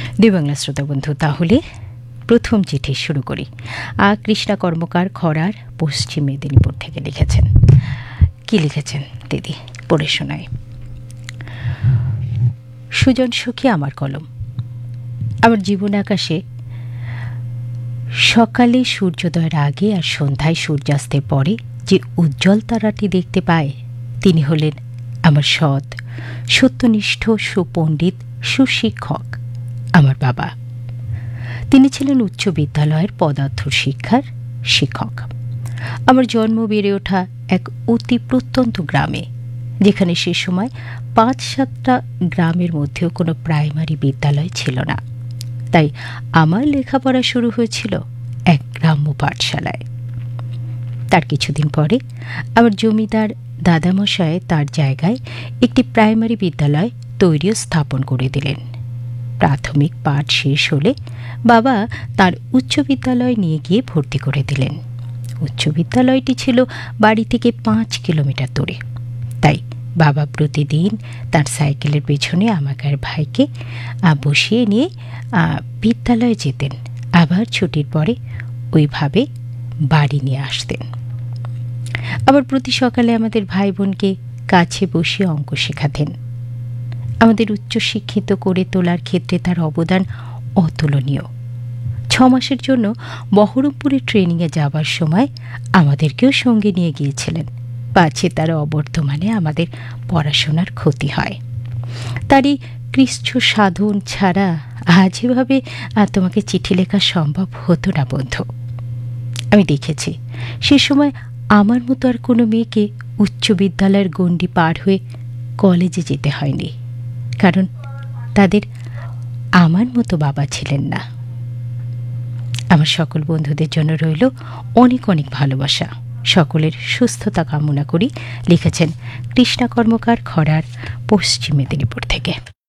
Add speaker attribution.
Speaker 1: দুই বাংলা শ্রোতা বন্ধু, তাহলে প্রথম চিঠি শুরু করি। কৃষ্ণা কর্মকার খরার, পশ্চিম মেদিনীপুর থেকে লিখেছেন। কি লিখেছেন দিদি, পড়ে শোনায়। সুজন সখী আমার কলম। আমার জীবন আকাশে সকালে সূর্যোদয়ের আগে আর সন্ধ্যায় সূর্যাস্তের পরে যে উজ্জ্বল তারাটি দেখতে পায়, তিনি হলেন আমার সৎ, সত্যনিষ্ঠ, সুপণ্ডিত, সুশিক্ষক, আমার বাবা। তিনি ছিলেন উচ্চ বিদ্যালয়ের পদার্থ শিক্ষার শিক্ষক। আমার জন্ম বেড়ে ওঠা এক অতি প্রত্যন্ত গ্রামে, যেখানে সে সময় ৫-৭টা গ্রামের মধ্যেও কোনো প্রাইমারি বিদ্যালয় ছিল না। তাই আমার লেখাপড়া শুরু হয়েছিল এক গ্রাম্য পাঠশালায়। তার কিছুদিন পরে আমার জমিদার দাদামশায় তার জায়গায় একটি প্রাইমারি বিদ্যালয় তৈরি ও স্থাপন করে দিলেন। প্রাথমিক পাঠ শেষ হলে বাবা তার উচ্চ বিদ্যালয় নিয়ে গিয়ে ভর্তি করে দিলেন। উচ্চ বিদ্যালয়টি ছিল বাড়ি থেকে ৫ কিলোমিটার দূরে। তাই বাবা প্রতিদিন তার সাইকেলের পেছনে আমাকে আর ভাইকে বসিয়ে নিয়ে বিদ্যালয়ে যেতেন, আবার ছুটির পরে ওইভাবে বাড়ি নিয়ে আসতেন। আবার প্রতি সকালে আমাদের ভাই বোনকে কাছে বসিয়ে অঙ্ক শেখাতেন। আমাদের উচ্চশিক্ষিত করে তোলার ক্ষেত্রে তার অবদান অতুলনীয়। ৬ মাসের জন্য বহরমপুরে ট্রেনিংয়ে যাবার সময় আমাদেরকেও সঙ্গে নিয়ে গিয়েছিলেন, পাছে তার অবর্তমানে আমাদের পড়াশোনার ক্ষতি হয়। তারই কৃচ্ছ সাধন ছাড়া আজ এভাবে তোমাকে চিঠি লেখা সম্ভব হতো না বন্ধু। আমি দেখেছি সে সময় আমার মতো আর কোনো মেয়েকে উচ্চ বিদ্যালয়ের গণ্ডি পার হয়ে কলেজে যেতে হয়নি, কারণ তাদের আমার মতো বাবা ছিলেন না। আমার সকল বন্ধুদের জন্য রইল অনেক অনেক ভালোবাসা। সকলের সুস্থতা কামনা করি, লিখেছেন কৃষ্ণা কর্মকার খরার, পশ্চিম মেদিনীপুর থেকে।